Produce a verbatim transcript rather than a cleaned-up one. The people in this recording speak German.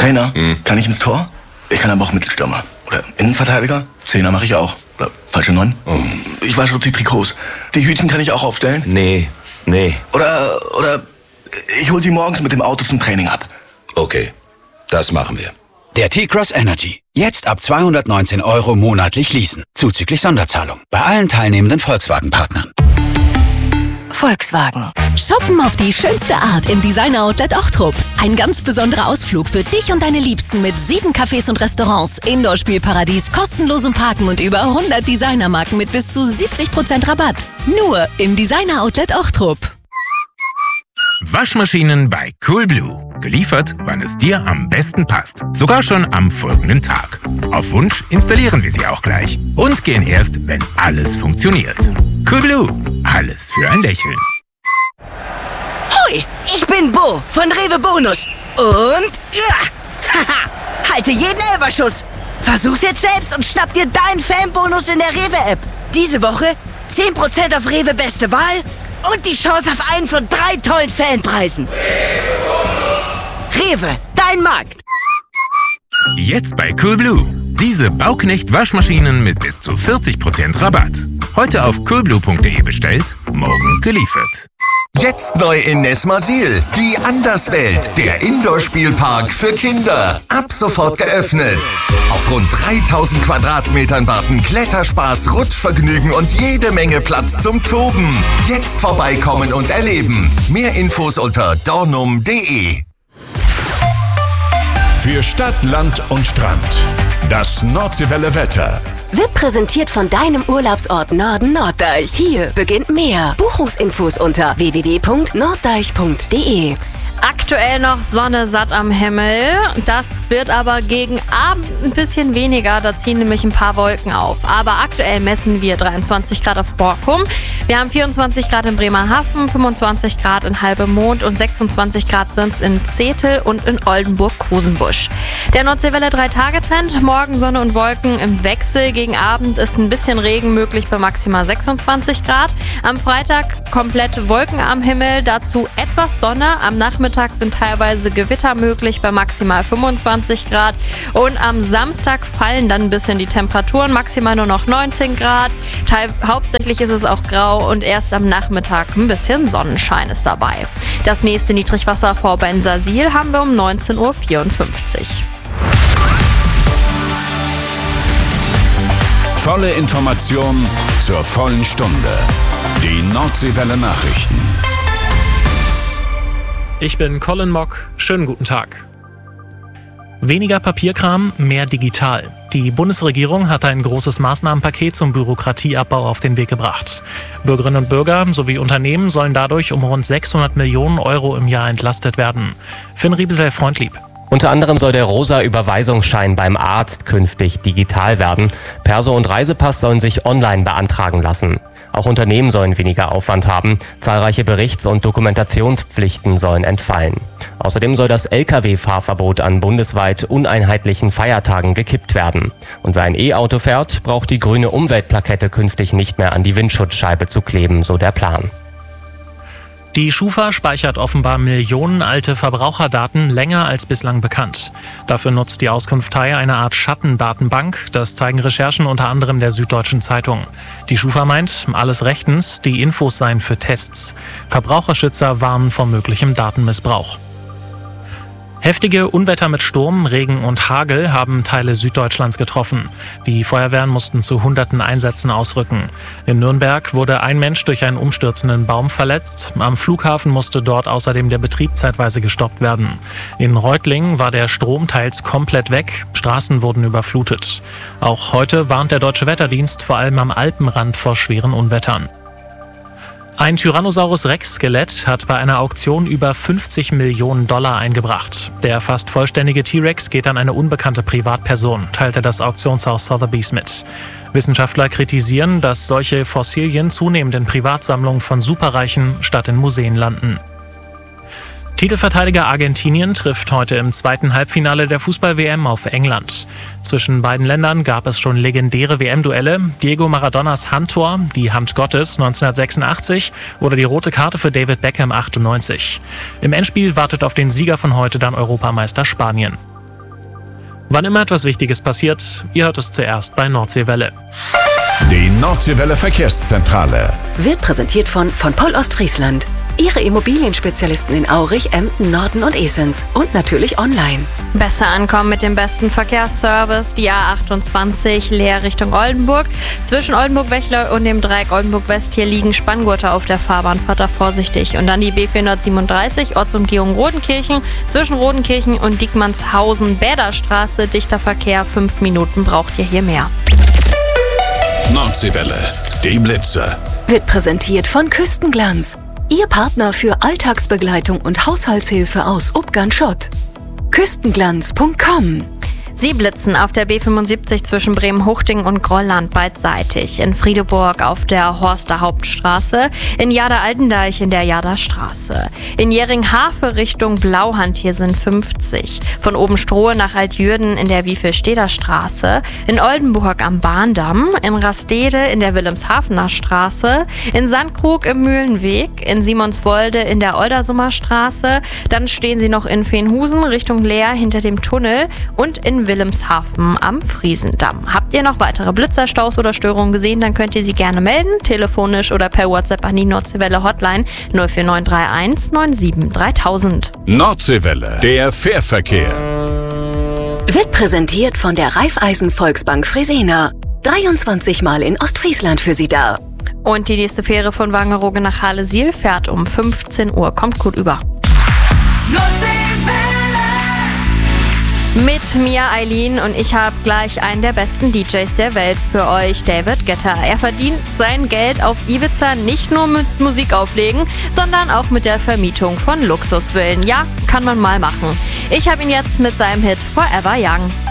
Trainer, hm. kann ich ins Tor? Ich kann aber auch Mittelstürmer. Oder Innenverteidiger? Zehner mache ich auch. Oder falsche Neun? Oh. Ich wasche auch die Trikots. Die Hütchen kann ich auch aufstellen? Nee, nee. Oder, oder ich hol sie morgens mit dem Auto zum Training ab. Okay, das machen wir. Der T-Cross Energy. Jetzt ab zweihundertneunzehn Euro monatlich leasen. Zuzüglich Sonderzahlung. Bei allen teilnehmenden Volkswagen-Partnern. Volkswagen. Shoppen auf die schönste Art im Designer-Outlet Ochtrup. Ein ganz besonderer Ausflug für dich und deine Liebsten mit sieben Cafés und Restaurants, Indoor-Spielparadies, kostenlosem Parken und über hundert Designermarken mit bis zu siebzig Prozent Rabatt. Nur im Designer-Outlet Ochtrup. Waschmaschinen bei Coolblue. Geliefert, wann es dir am besten passt. Sogar schon am folgenden Tag. Auf Wunsch installieren wir sie auch gleich. Und gehen erst, wenn alles funktioniert. Coolblue. Alles für ein Lächeln. Hoi, ich bin Bo von Rewe Bonus. Und... Ja, haha, halte jeden Elferschuss. Versuch's jetzt selbst und schnapp dir deinen Fanbonus in der Rewe-App. Diese Woche zehn Prozent auf Rewe Beste Wahl und die Chance auf einen von drei tollen Fanpreisen. Rewe, dein Markt. Jetzt bei Coolblue. Diese Bauknecht-Waschmaschinen mit bis zu vierzig Prozent Rabatt. Heute auf coolblue punkt de bestellt, morgen geliefert. Jetzt neu in Nesmasil. Die Anderswelt. Der Indoor-Spielpark für Kinder. Ab sofort geöffnet. Auf rund dreitausend Quadratmetern warten Kletterspaß, Rutschvergnügen und jede Menge Platz zum Toben. Jetzt vorbeikommen und erleben. Mehr Infos unter dornum punkt de. Für Stadt, Land und Strand. Das Nordseewelle Wetter. Wird präsentiert von deinem Urlaubsort Norden Norddeich. Hier beginnt mehr. Buchungsinfos unter w w w punkt norddeich punkt de. Aktuell noch Sonne satt am Himmel. Das wird aber gegen Abend ein bisschen weniger. Da ziehen nämlich ein paar Wolken auf. Aber aktuell messen wir dreiundzwanzig Grad auf Borkum. Wir haben vierundzwanzig Grad in Bremerhaven, fünfundzwanzig Grad in Halbemond und sechsundzwanzig Grad sind es in Zetel und in Oldenburg-Kusenbusch. Der Nordseewelle drei Tage Trend. Morgen Sonne und Wolken im Wechsel. Gegen Abend ist ein bisschen Regen möglich bei maximal sechsundzwanzig Grad. Am Freitag komplett Wolken am Himmel. Dazu etwas Sonne. Am Nachmittag sind teilweise Gewitter möglich bei maximal fünfundzwanzig Grad. Und am Samstag fallen dann ein bisschen die Temperaturen. Maximal nur noch neunzehn Grad. Teil, hauptsächlich ist es auch grau und erst am Nachmittag ein bisschen Sonnenschein ist dabei. Das nächste Niedrigwasser vor Bensersiel haben wir um neunzehn Uhr vierundfünfzig. Volle Information zur vollen Stunde. Die Nordseewelle Nachrichten. Ich bin Colin Mock. Schönen guten Tag. Weniger Papierkram, mehr digital. Die Bundesregierung hat ein großes Maßnahmenpaket zum Bürokratieabbau auf den Weg gebracht. Bürgerinnen und Bürger sowie Unternehmen sollen dadurch um rund sechshundert Millionen Euro im Jahr entlastet werden. Finn Riebesell-Freundlieb. Unter anderem soll der rosa Überweisungsschein beim Arzt künftig digital werden. Perso und Reisepass sollen sich online beantragen lassen. Auch Unternehmen sollen weniger Aufwand haben. Zahlreiche Berichts- und Dokumentationspflichten sollen entfallen. Außerdem soll das L K W-Fahrverbot an bundesweit uneinheitlichen Feiertagen gekippt werden. Und wer ein E-Auto fährt, braucht die grüne Umweltplakette künftig nicht mehr an die Windschutzscheibe zu kleben, so der Plan. Die Schufa speichert offenbar Millionen alte Verbraucherdaten länger als bislang bekannt. Dafür nutzt die Auskunftei eine Art Schattendatenbank. Das zeigen Recherchen unter anderem der Süddeutschen Zeitung. Die Schufa meint, alles rechtens, die Infos seien für Tests. Verbraucherschützer warnen vor möglichem Datenmissbrauch. Heftige Unwetter mit Sturm, Regen und Hagel haben Teile Süddeutschlands getroffen. Die Feuerwehren mussten zu hunderten Einsätzen ausrücken. In Nürnberg wurde ein Mensch durch einen umstürzenden Baum verletzt. Am Flughafen musste dort außerdem der Betrieb zeitweise gestoppt werden. In Reutlingen war der Strom teils komplett weg, Straßen wurden überflutet. Auch heute warnt der Deutsche Wetterdienst vor allem am Alpenrand vor schweren Unwettern. Ein Tyrannosaurus Rex-Skelett hat bei einer Auktion über fünfzig Millionen Dollar eingebracht. Der fast vollständige T-Rex geht an eine unbekannte Privatperson, teilte das Auktionshaus Sotheby's mit. Wissenschaftler kritisieren, dass solche Fossilien zunehmend in Privatsammlungen von Superreichen statt in Museen landen. Titelverteidiger Argentinien trifft heute im zweiten Halbfinale der Fußball-W M auf England. Zwischen beiden Ländern gab es schon legendäre W M-Duelle. Diego Maradonas Handtor, die Hand Gottes neunzehnhundertsechsundachtzig oder die rote Karte für David Beckham achtundneunzig. Im Endspiel wartet auf den Sieger von heute dann Europameister Spanien. Wann immer etwas Wichtiges passiert, ihr hört es zuerst bei Nordseewelle. Die Nordseewelle Verkehrszentrale Wird präsentiert von von Pol Ostfriesland. Ihre Immobilienspezialisten in Aurich, Emden, Norden und Esens. Und natürlich online. Besser ankommen mit dem besten Verkehrsservice. Die A achtundzwanzig Leer Richtung Oldenburg. Zwischen Oldenburg-Wechler und dem Dreieck Oldenburg-West hier liegen Spanngurte auf der Fahrbahn. Fahrt da vorsichtig. Und dann die B vierhundertsiebenunddreißig Ortsumgehung Rodenkirchen. Zwischen Rodenkirchen und Diekmannshausen Bäderstraße. Dichter Verkehr. Fünf Minuten braucht ihr hier mehr. Nordseewelle, die Blitzer. Wird präsentiert von Küstenglanz. Ihr Partner für Alltagsbegleitung und Haushaltshilfe aus Ubgan-Schott. Küstenglanz Punkt com. Sie blitzen auf der B fünfundsiebzig zwischen Bremen-Huchting und Grolland beidseitig. In Friedeburg auf der Horster Hauptstraße. In Jada-Altendeich in der Jada-Straße. In Jering-Hafe Richtung Blauhand hier sind fünfzig. Von Obenstrohe nach Altjürden in der Wiefelsteder Straße. In Oldenburg am Bahndamm. In Rastede in der Wilhelmshavener Straße. In Sandkrug im Mühlenweg. In Simonswolde in der Oldersummer Straße. Dann stehen sie noch in Veenhusen Richtung Leer hinter dem Tunnel. Und in Wilhelmshaven am Friesendamm. Habt ihr noch weitere Blitzerstaus oder Störungen gesehen, dann könnt ihr sie gerne melden, telefonisch oder per WhatsApp an die Nordseewelle Hotline null vier neun drei eins neun sieben dreitausend. Nordseewelle, der Fährverkehr. Wird präsentiert von der Raiffeisen Volksbank Fresena. dreiundzwanzig Mal in Ostfriesland für Sie da. Und die nächste Fähre von Wangerooge nach Halle-Siel fährt um fünfzehn Uhr. Kommt gut über. Mit mir, Eileen, und ich habe gleich einen der besten D Js der Welt für euch, David Guetta. Er verdient sein Geld auf Ibiza nicht nur mit Musik auflegen, sondern auch mit der Vermietung von Luxusvillen. Ja, kann man mal machen. Ich habe ihn jetzt mit seinem Hit Forever Young.